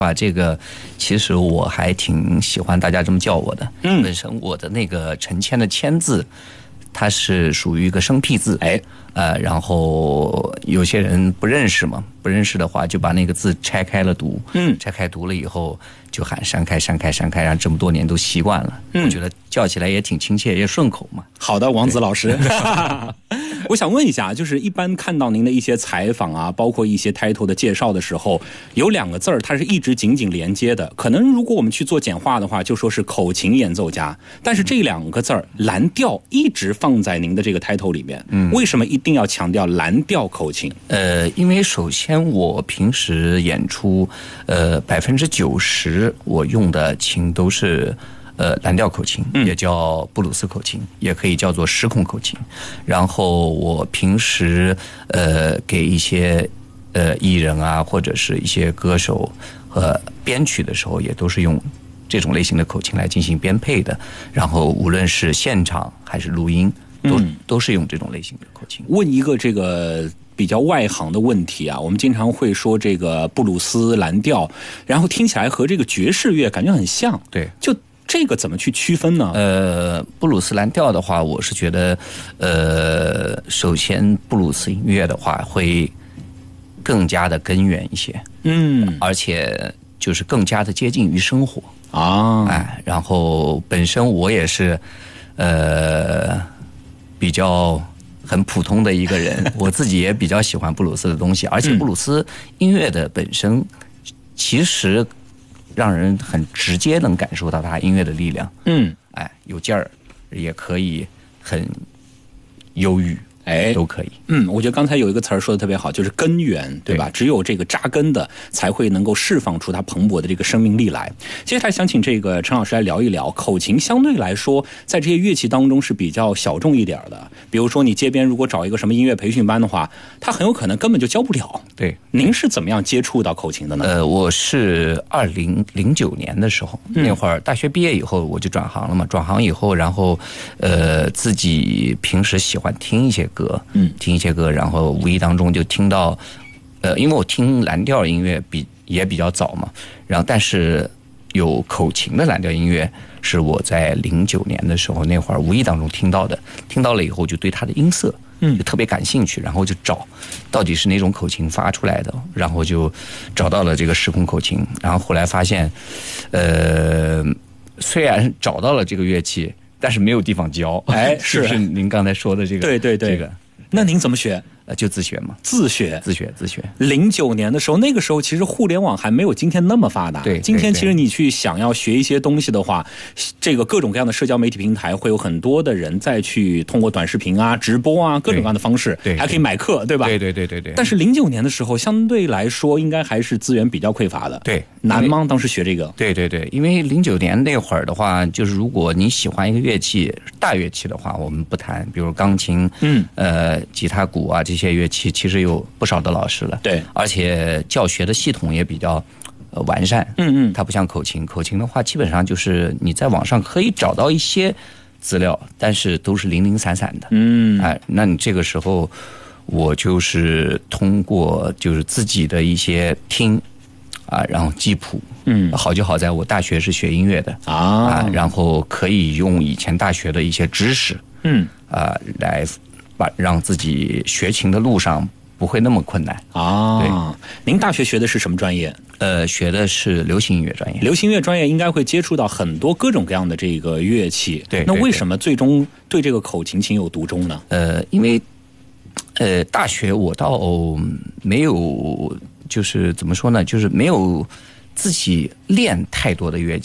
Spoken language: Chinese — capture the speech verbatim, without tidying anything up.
吧，这个其实我还挺喜欢大家这么叫我的。嗯，本身我的那个陈谦的谦字，它是属于一个生僻字。哎，呃，然后有些人不认识嘛，不认识的话就把那个字拆开了读。嗯，拆开读了以后就喊山开山开山开，然后这么多年都习惯了。嗯，我觉得叫起来也挺亲切，也顺口嘛。 好的，王子老师。我想问一下，就是一般看到您的一些采访啊，包括一些 title 的介绍的时候，有两个字儿它是一直紧紧连接的。可能如果我们去做简化的话，就说是口琴演奏家。但是这两个字儿蓝调一直放在您的这个 title 里面，嗯，为什么一定要强调蓝调口琴？ 呃，因为首先我平时演出，呃，百分之九十我用的琴都是。呃，蓝调口琴也叫布鲁斯口琴，也可以叫做时空口琴。然后我平时呃给一些呃艺人啊，或者是一些歌手和编曲的时候，也都是用这种类型的口琴来进行编配的。然后无论是现场还是录音，都、嗯、都是用这种类型的口琴。 问一个这个比较外行的问题啊，我们经常会说这个布鲁斯蓝调，然后听起来和这个爵士乐感觉很像。 对， 就这个怎么去区分呢？ 呃，布鲁斯蓝调的话，我是觉得，呃，首先布鲁斯音乐的话会更加的根源一些，嗯，而且就是更加的接近于生活啊，哎，然后本身我也是，呃，比较很普通的一个人，我自己也比较喜欢布鲁斯的东西，而且布鲁斯音乐的本身其实。让人很直接能感受到他音乐的力量，嗯，哎，有劲儿，也可以很忧郁，哎，都可以。 嗯，我觉得刚才有一个词儿说的特别好，就是根源，对吧？对，只有这个扎根的，才会能够释放出它蓬勃的这个生命力来。接下来想请这个陈老师来聊一聊，口琴相对来说，在这些乐器当中是比较小众一点的。比如说，你街边如果找一个什么音乐培训班的话，他很有可能根本就教不了。 对， 您是怎么样接触到口琴的呢？ 呃，我是二零零九年的时候，嗯、那会儿大学毕业以后我就转行了嘛。转行以后，然后呃自己平时喜欢听一些歌，嗯，听一些歌，然后无意当中就听到，呃，因为我听蓝调音乐比也比较早嘛，然后但是有口琴的蓝调音乐是我在零九年的时候那会儿无意当中听到的，听到了以后就对它的音色。嗯，就特别感兴趣，然后就找到底是哪种口琴发出来的，然后就找到了这个时空口琴，然后后来发现，呃，虽然找到了这个乐器，但是没有地方教。哎，是不是您刚才说的这个？ 对对对， 这个， 那您怎么学？ 呃，就自学嘛， 自学， 自学，自学。 零九年的时候，那个时候其实互联网还没有今天那么发达。 对， 今天其实你去想要学一些东西的话，这个各种各样的社交媒体平台会有很多的人再去通过短视频啊、直播啊各种各样的方式， 对， 还可以买课，对吧？ 对对对对对。 但是零九年的时候，相对来说应该还是资源比较匮乏的。 对， 难吗？当时学这个？ 对对对，因为零九年那会儿的话，就是如果你喜欢一个乐器，大乐器的话，我们不谈，比如钢琴，嗯，呃，吉他、鼓啊这些乐器，其实。是有不少的老师了， 对， 而且教学的系统也比较呃完善，嗯嗯，它不像口琴，口琴的话基本上就是你在网上可以找到一些资料，但是都是零零散散的，嗯，哎，那你这个时候我就是通过就是自己的一些听啊，然后记谱，嗯，好就好在我大学是学音乐的啊，啊然后可以用以前大学的一些知识，嗯，啊来把让自己学琴的路上。不会那么困难啊！对，您大学学的是什么专业？ 呃，学的是流行音乐专业。 流行音乐专业应该会接触到很多各种各样的这个乐器。 对， 那为什么最终对这个口琴情有独钟呢？ 呃，因为呃，大学我倒没有，就是怎么说呢，就是没有自己练太多的乐器。